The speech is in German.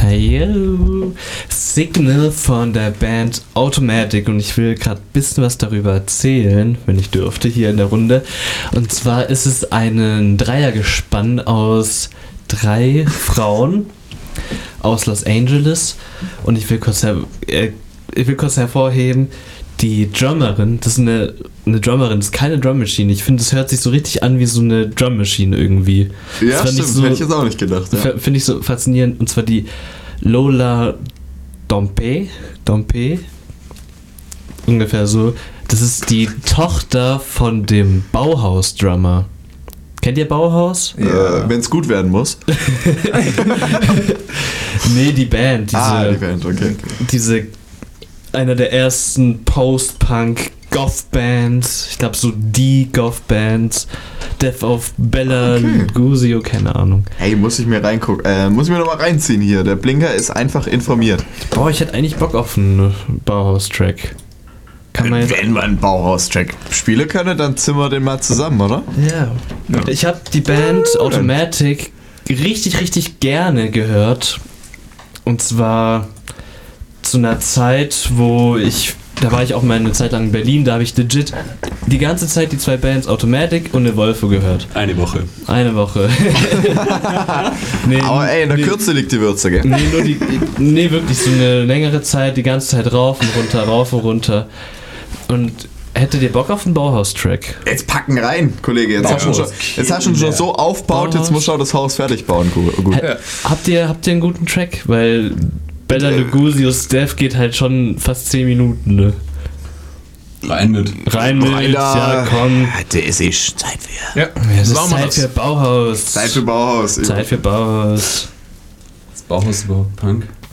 Hallo. Signal von der Band Automatic und ich will gerade ein bisschen was darüber erzählen, wenn ich dürfte, hier in der Runde. Und zwar ist es ein Dreiergespann aus 3 Frauen aus Los Angeles und ich will kurz hervorheben, die Drummerin, das ist eine Drummerin, das ist keine Drummaschine. Ich finde, das hört sich so richtig an wie so eine Drummaschine irgendwie. Ja, das stimmt, hätte ich jetzt auch nicht gedacht. Ja. Finde ich so faszinierend. Und zwar die Lola Dompe, ungefähr so. Das ist die Tochter von dem Bauhaus-Drummer. Kennt ihr Bauhaus? Ja. Wenn es gut werden muss. Nee, die Band. Die Band, okay. Einer der ersten Post-Punk-Goth-Bands. Ich glaube, so die Goth-Bands. Death of Bella Lugosi, keine Ahnung. Hey, muss ich mir reingucken. Muss ich mir nochmal reinziehen hier. Der Blinker ist einfach informiert. Boah, ich hätte eigentlich Bock auf einen Bauhaus-Track. Wenn wir einen Bauhaus-Track spielen können, dann zimmern wir den mal zusammen, oder? Ja. Ich habe die Band Automatic richtig, richtig gerne gehört. Und zwar zu einer Zeit, da war ich auch mal eine Zeit lang in Berlin, da habe ich legit die ganze Zeit die 2 Bands Automatic und eine Wolfo gehört. Eine Woche. Nee, aber ey, in der Kürze liegt die Würze, gell? Nee, wirklich so eine längere Zeit, die ganze Zeit rauf und runter. Und hättet ihr Bock auf einen Bauhaus-Track? Jetzt packen rein, Kollege. Jetzt hast du schon so aufgebaut, jetzt musst du das Haus fertig bauen. Gut. Habt ihr einen guten Track? Weil Bella Lugosius Death geht halt schon fast 10 Minuten, ne? Rein mit, ja, komm. Das ist Zeit für. Ja, es ist Zeit für Bauhaus. Zeit für Bauhaus. Zeit für Bauhaus. Ist Bauhaus überhaupt Punk?